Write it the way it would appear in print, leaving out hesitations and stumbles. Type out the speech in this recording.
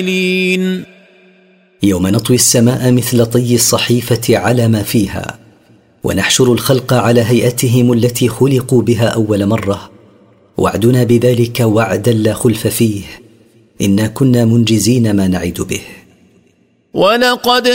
يوم نطوي السماء مثل طي الصحيفة على ما فيها، ونحشر الخلق على هيئتهم التي خلقوا بها أول مرة، وعدنا بذلك وعدا لا خلف فيه، إنا كنا منجزين ما نعد به. ولقد